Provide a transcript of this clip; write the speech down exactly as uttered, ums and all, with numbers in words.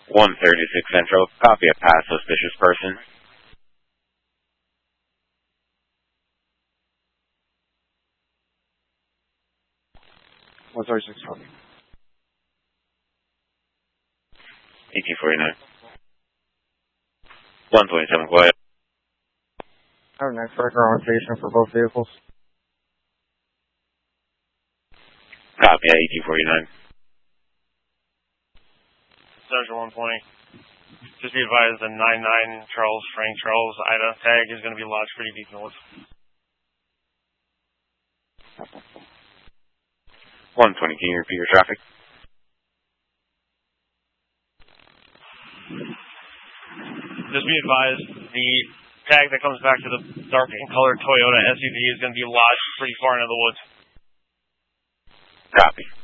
one thirty-six Central, copy a pass suspicious person. one thirty-six copy. eighteen forty-nine. one twenty-seven, go ahead. I have an X-Striker on station for both vehicles. Copy at eighteen forty-nine. Sergeant one twenty. Just be advised the nine nine Charles Frank Charles Ida tag is going to be lodged pretty deep north. one twenty, can you repeat your traffic? Just be advised the tag that comes back to the dark and colored Toyota S U V is going to be lodged pretty far into the woods. Copy.